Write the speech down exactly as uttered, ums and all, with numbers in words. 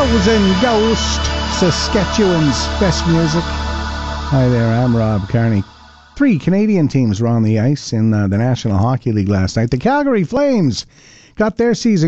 Frozen Ghost, Saskatchewan's best music. Hi there, I'm Rob Carney. Three Canadian teams were on the ice in uh, the National Hockey League last night. The Calgary Flames got their season